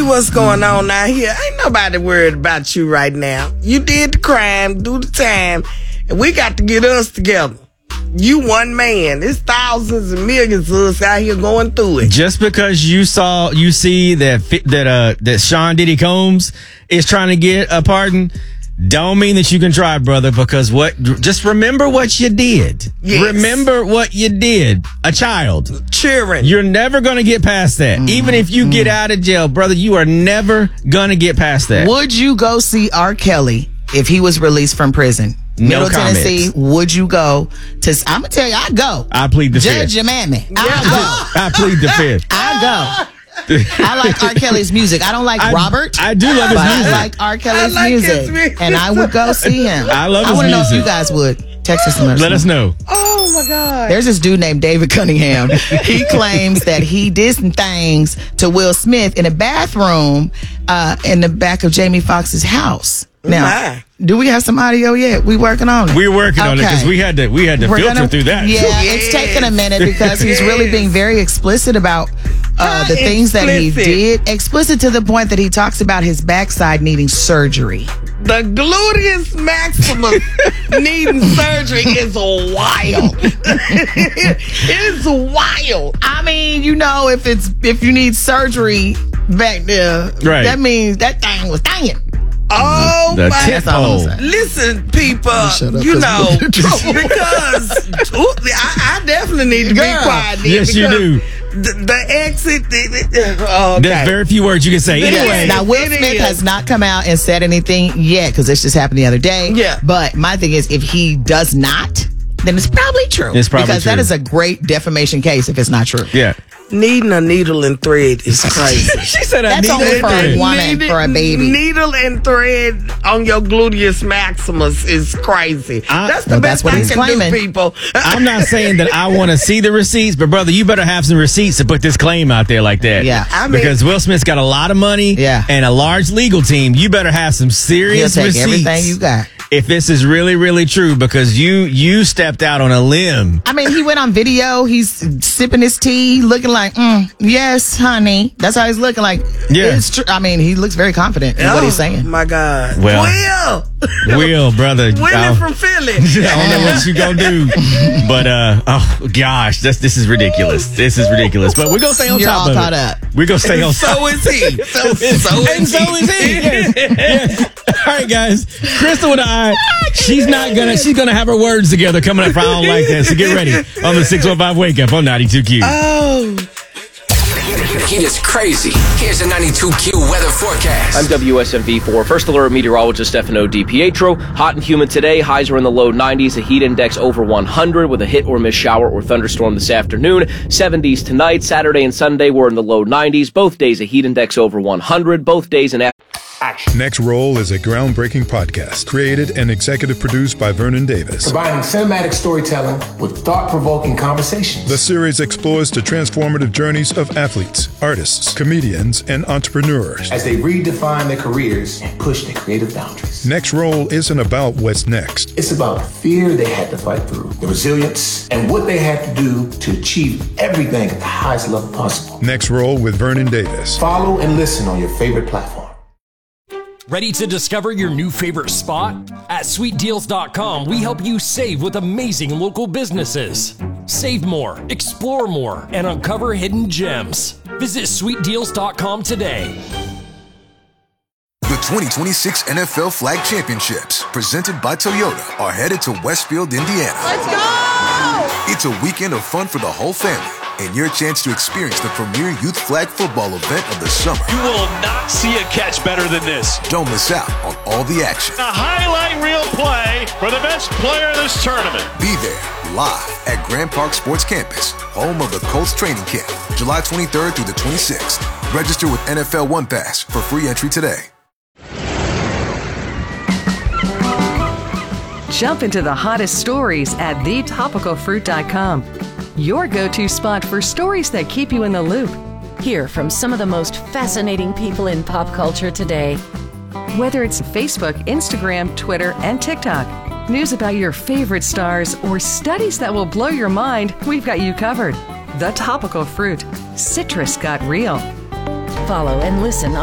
what's going on out here. Ain't nobody worried about you right now. You did the crime, do the time, and we got to get us together. You one man. There's thousands and millions of us out here going through it. Just because you see that Sean Diddy Combs is trying to get a pardon, don't mean that you can try, brother, because just remember what you did. Yes. Remember what you did. A child. Cheering. You're never going to get past that. Even if you get out of jail, brother, you are never going to get past that. Would you go see R. Kelly if he was released from prison? No Middle comment. Tennessee, would you go to... I'm going to tell you, I'd go. I plead the fifth. Judge your mammy. I'd go. I plead the fifth. I'd go. I like R. Kelly's music. I don't like Robert. I do love his but music. I like R. Kelly's I like his music. music. And I would go see him. I love his I want to know if music. you guys would. Text us and Let us know. Oh, my God. There's this dude named David Cunningham. He claims that he did some things to Will Smith in a bathroom in the back of Jamie Foxx's house. Now, do we have some audio yet? We working on it. We're working on it because we had to filter through that. Yeah, it's taking a minute because he's really being very explicit about the things that he did. Explicit to the point that he talks about his backside needing surgery. The gluteus maximus needing surgery is wild. It's wild. I mean, if you need surgery back there, right, that means that thing was thangin'. Oh, the my tit pole. Listen, people, because I definitely need to be quiet. Yes, you do. The exit. Okay. There's very few words you can say. Anyway, now Will Smith has not come out and said anything yet because this just happened the other day. Yeah. But my thing is, if he does not, then it's probably true. It's probably because true. That is a great defamation case if it's not true. Yeah. Needing a needle and thread is crazy. She said that's only for a woman, for a baby. Needle and thread on your gluteus maximus is crazy. That's the best what I he's can claiming. do, people. I'm not saying that I want to see the receipts, but brother, you better have some receipts to put this claim out there like that. Yeah. Because Will Smith's got a lot of money and a large legal team. You better have some serious He'll take receipts. everything you got. If this is really, really true, because you stepped out on a limb. I mean, he went on video. He's sipping his tea, looking like, yes, honey. That's how he's looking like. Yeah. It's true. I mean, he looks very confident in what he's saying. Oh, my God. Well, Will, brother. Willie from Philly. I don't know what you gonna do. But, oh, gosh, this is ridiculous. This is ridiculous. But we're gonna stay on You're top all of caught it. up. We're gonna stay on top. So is he. So is he. Yes. All right, guys. Crystal and I, she's gonna have her words together coming up for I Don't Like That. So get ready on the 615 Wake Up on 92Q. Oh. He is crazy. Here's the 92Q weather forecast. I'm WSMV4 First Alert Meteorologist Stefano DiPietro. Hot and humid today. Highs are in the low 90s. A heat index over 100 with a hit or miss shower or thunderstorm this afternoon. 70s tonight. Saturday and Sunday we're in the low 90s. Both days a heat index over 100. Both days an action. Next Roll is a groundbreaking podcast created and executive produced by Vernon Davis. Combining cinematic storytelling with thought-provoking conversations. The series explores the transformative journeys of athletes, artists, comedians, and entrepreneurs as they redefine their careers and push their creative boundaries. Next Roll isn't about what's next. It's about the fear they had to fight through, the resilience, and what they had to do to achieve everything at the highest level possible. Next Roll with Vernon Davis. Follow and listen on your favorite platform. Ready to discover your new favorite spot? At sweetdeals.com, we help you save with amazing local businesses. Save more, explore more, and uncover hidden gems. Visit sweetdeals.com today. The 2026 NFL Flag Championships, presented by Toyota, are headed to Westfield, Indiana. Let's go! It's a weekend of fun for the whole family and your chance to experience the premier youth flag football event of the summer. You will not see a catch better than this. Don't miss out on all the action. A highlight reel play for the best player in this tournament. Be there live at Grand Park Sports Campus, home of the Colts training camp, July 23rd through the 26th. Register with NFL One Pass for free entry today. Jump into the hottest stories at thetopicalfruit.com. Your go-to spot for stories that keep you in the loop. Hear from some of the most fascinating people in pop culture today. Whether it's Facebook, Instagram, Twitter, and TikTok, news about your favorite stars, or studies that will blow your mind, we've got you covered. The Topical Fruit. Citrus got real. Follow and listen